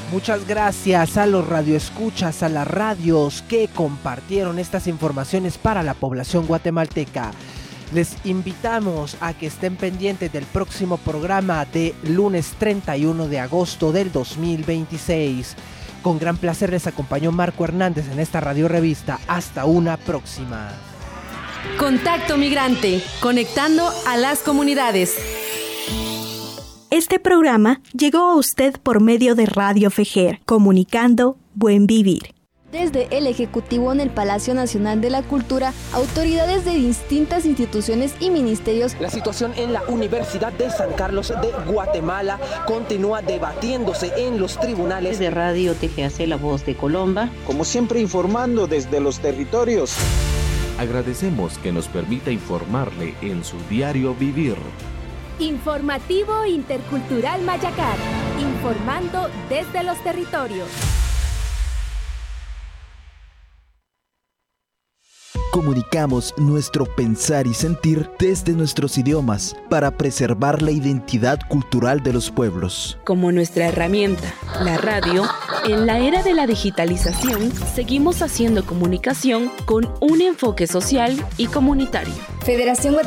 Muchas gracias a los radioescuchas, a las radios que compartieron estas informaciones para la población guatemalteca. Les invitamos a que estén pendientes del próximo programa de lunes 31 de agosto del 2026. Con gran placer les acompañó Marco Hernández en esta radio revista. Hasta una próxima. Contacto Migrante, conectando a las comunidades. Este programa llegó a usted por medio de Radio Fejer, comunicando buen vivir. Desde el Ejecutivo en el Palacio Nacional de la Cultura, autoridades de distintas instituciones y ministerios. La situación en la Universidad de San Carlos de Guatemala continúa debatiéndose en los tribunales. De Radio TGAC La Voz de Colomba. Como siempre, informando desde los territorios. Agradecemos que nos permita informarle en su diario vivir. Informativo Intercultural Mayacar, informando desde los territorios. Comunicamos nuestro pensar y sentir desde nuestros idiomas para preservar la identidad cultural de los pueblos. Como nuestra herramienta, la radio, en la era de la digitalización, seguimos haciendo comunicación con un enfoque social y comunitario. Federación